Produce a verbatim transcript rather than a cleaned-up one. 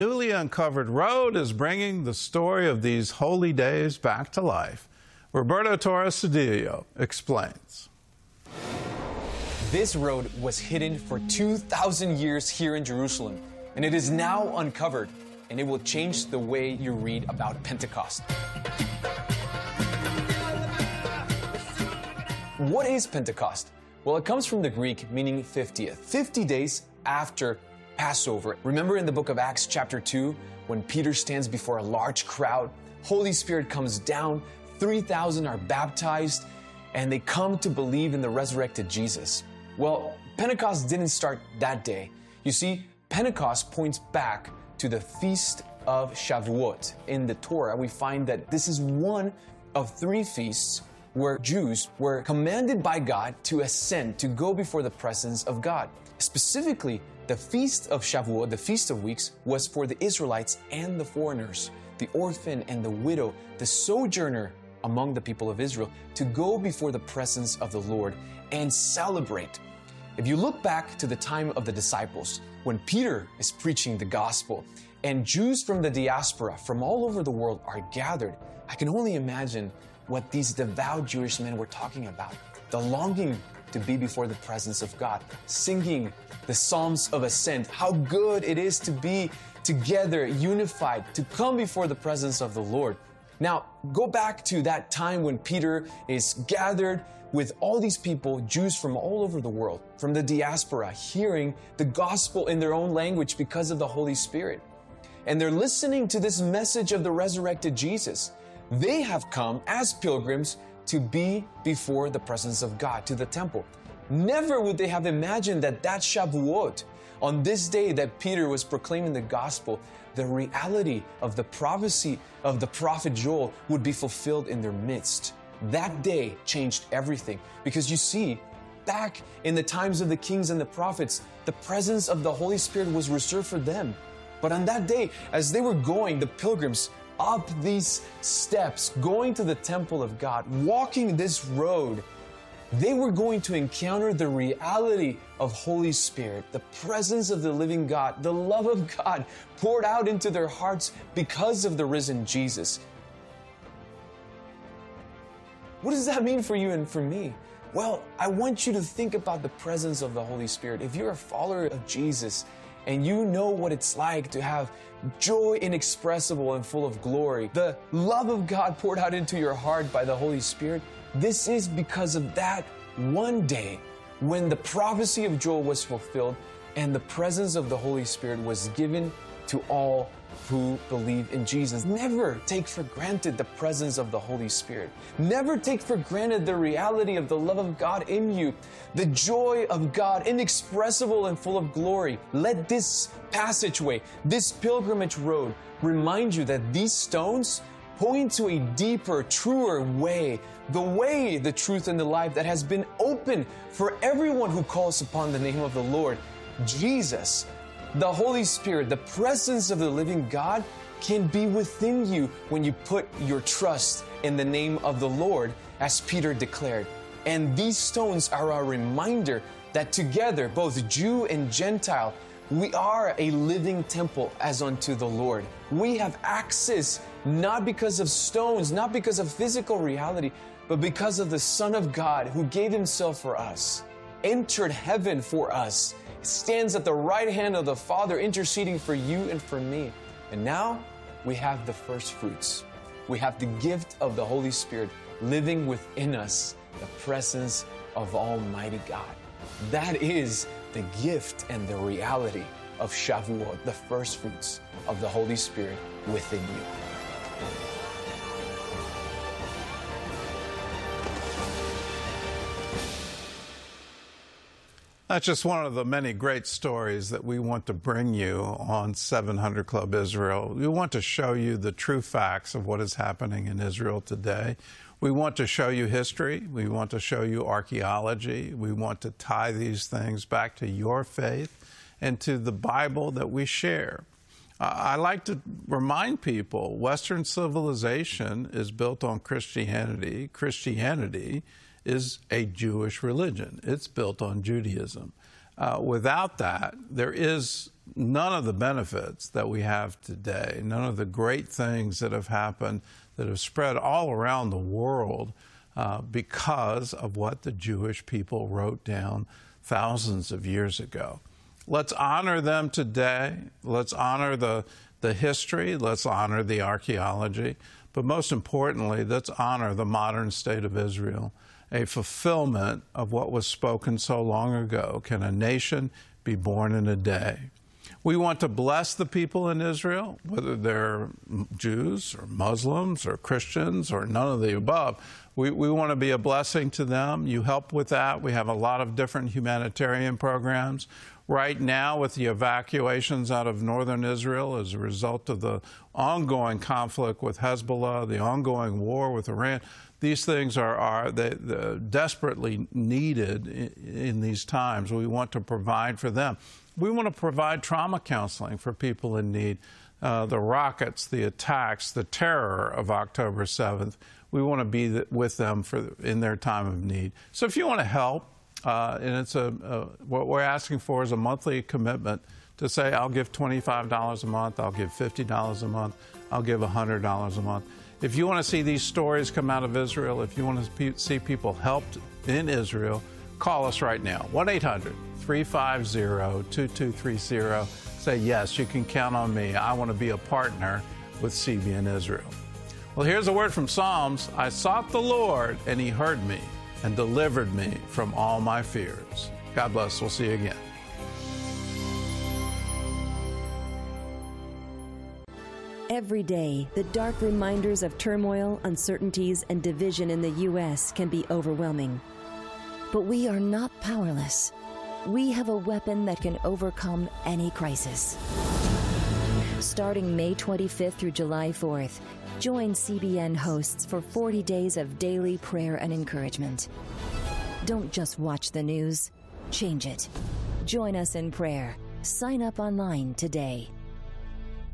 Newly uncovered road is bringing the story of these holy days back to life. Roberto Torres Cedillo explains. This road was hidden for two thousand years here in Jerusalem, and it is now uncovered, and it will change the way you read about Pentecost. What is Pentecost? Well, it comes from the Greek meaning fiftieth, fifty days after Passover. Remember in the book of Acts chapter two, when Peter stands before a large crowd, Holy Spirit comes down, three thousand are baptized, and they come to believe in the resurrected Jesus. Well, Pentecost didn't start that day. You see, Pentecost points back to the Feast of Shavuot. In the Torah, we find that this is one of three feasts where Jews were commanded by God to ascend, to go before the presence of God. Specifically, the Feast of Shavuot, the Feast of Weeks, was for the Israelites and the foreigners, the orphan and the widow, the sojourner among the people of Israel, to go before the presence of the Lord and celebrate. If you look back to the time of the disciples, when Peter is preaching the gospel, and Jews from the diaspora from all over the world are gathered, I can only imagine what these devout Jewish men were talking about. The longing to be before the presence of God, singing the Psalms of Ascent, how good it is to be together, unified, to come before the presence of the Lord. Now, go back to that time when Peter is gathered with all these people, Jews from all over the world, from the diaspora, hearing the gospel in their own language because of the Holy Spirit. And they're listening to this message of the resurrected Jesus. They have come as pilgrims to be before the presence of God, to the temple. Never would they have imagined that that Shavuot, on this day that Peter was proclaiming the gospel, the reality of the prophecy of the prophet Joel would be fulfilled in their midst. That day changed everything, because you see, back in the times of the kings and the prophets, the presence of the Holy Spirit was reserved for them. But on that day, as they were going, the pilgrims, up these steps, going to the temple of God, walking this road, they were going to encounter the reality of Holy Spirit, the presence of the living God, the love of God poured out into their hearts because of the risen Jesus. What does that mean for you and for me? Well, I want you to think about the presence of the Holy Spirit. If you're a follower of Jesus and you know what it's like to have joy inexpressible and full of glory, the love of God poured out into your heart by the Holy Spirit, this is because of that one day when the prophecy of Joel was fulfilled and the presence of the Holy Spirit was given to all who believe in Jesus. Never take for granted the presence of the Holy Spirit. Never take for granted the reality of the love of God in you, the joy of God, inexpressible and full of glory. Let this passageway, this pilgrimage road, remind you that these stones point to a deeper, truer way, the way, the truth, and the life that has been open for everyone who calls upon the name of the Lord. Jesus, the Holy Spirit, the presence of the living God, can be within you when you put your trust in the name of the Lord, as Peter declared. And these stones are a reminder that together, both Jew and Gentile, we are a living temple as unto the Lord. We have access not because of stones, not because of physical reality, but because of the Son of God who gave himself for us, entered heaven for us, stands at the right hand of the Father interceding for you and for me. And now we have the first fruits. We have the gift of the Holy Spirit living within us, the presence of Almighty God. That is the gift and the reality of Shavuot, the first fruits of the Holy Spirit within you. That's just one of the many great stories that we want to bring you on seven hundred Club Israel. We want to show you the true facts of what is happening in Israel today. We want to show you history. We want to show you archaeology. We want to tie these things back to your faith and to the Bible that we share. Uh, I like to remind people, Western civilization is built on Christianity. Christianity is a Jewish religion. It's built on Judaism. Uh, without that, there is none of the benefits that we have today, none of the great things that have happened that have spread all around the world uh, because of what the Jewish people wrote down thousands of years ago. Let's honor them today. Let's honor the, the history. Let's honor the archaeology. But most importantly, let's honor the modern state of Israel, a fulfillment of what was spoken so long ago. Can a nation be born in a day? We want to bless the people in Israel, whether they're Jews or Muslims or Christians or none of the above. We, we want to be a blessing to them. You help with that. We have a lot of different humanitarian programs. Right now, with the evacuations out of northern Israel as a result of the ongoing conflict with Hezbollah, the ongoing war with Iran, these things are, are they, they're desperately needed in, in these times. We want to provide for them. We want to provide trauma counseling for people in need. Uh, the rockets, the attacks, the terror of October seventh, we want to be with them for in their time of need. So if you want to help, uh, and it's a, a what we're asking for is a monthly commitment to say, I'll give twenty-five dollars a month, I'll give fifty dollars a month, I'll give one hundred dollars a month. If you want to see these stories come out of Israel, if you want to pe- see people helped in Israel, call us right now, one eight hundred, three five zero, two two three zero. Say, yes, you can count on me. I want to be a partner with C B N Israel. Well, here's a word from Psalms. I sought the Lord, and he heard me and delivered me from all my fears. God bless. We'll see you again. Every day, the dark reminders of turmoil, uncertainties, and division in the U S can be overwhelming. But we are not powerless. We have a weapon that can overcome any crisis. Starting May twenty-fifth through July fourth, join C B N hosts for forty days of daily prayer and encouragement. Don't just watch the news, change it. Join us in prayer. Sign up online today.